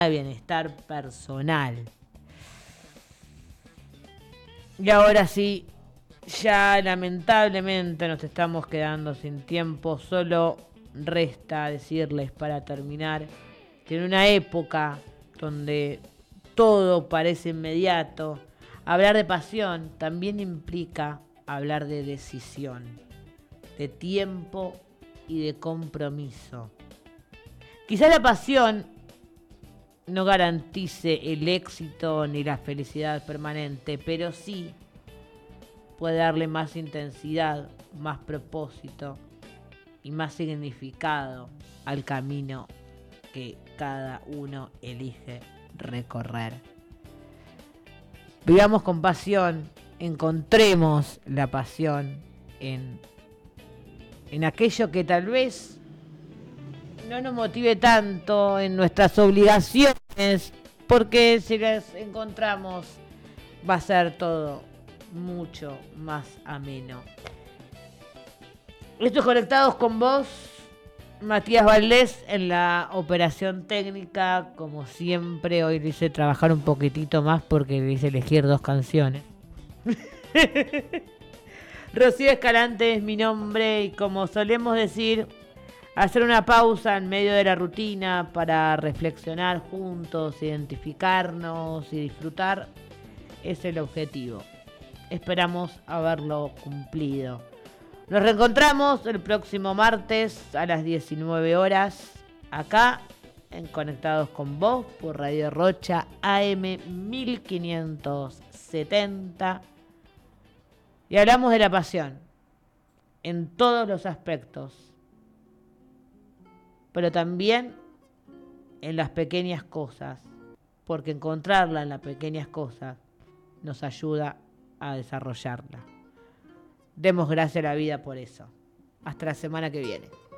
de bienestar personal. Y ahora sí, ya lamentablemente nos estamos quedando sin tiempo. Solo resta decirles para terminar que en una época donde todo parece inmediato, hablar de pasión también implica hablar de decisión, de tiempo y de compromiso. Quizá la pasión no garantice el éxito ni la felicidad permanente, pero sí puede darle más intensidad, más propósito y más significado al camino que cada uno elige recorrer. Vivamos con pasión, encontremos la pasión en aquello que tal vez no nos motive tanto, en nuestras obligaciones, porque si las encontramos va a ser todo mucho más ameno. Estos Conectados con Vos, Matías Valdés en la operación técnica, como siempre. Hoy le hice trabajar un poquitito más porque le hice elegir 2 canciones. Rocío Escalante es mi nombre y como solemos decir, hacer una pausa en medio de la rutina para reflexionar juntos, identificarnos y disfrutar es el objetivo. Esperamos haberlo cumplido. Nos reencontramos el próximo martes a las 19 horas acá en Conectados con Vos por Radio Rocha AM 1570 y hablamos de la pasión en todos los aspectos, pero también en las pequeñas cosas, porque encontrarla en las pequeñas cosas nos ayuda a desarrollarla. Demos gracias a la vida por eso. Hasta la semana que viene.